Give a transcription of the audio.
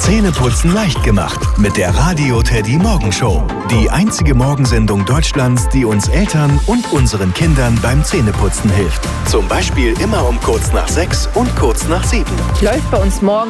Zähneputzen leicht gemacht mit der Radio Teddy Morgenshow. Die einzige Morgensendung Deutschlands, die uns Eltern und unseren Kindern beim Zähneputzen hilft. Zum Beispiel immer um kurz nach 6 und kurz nach 7. Läuft bei uns morgen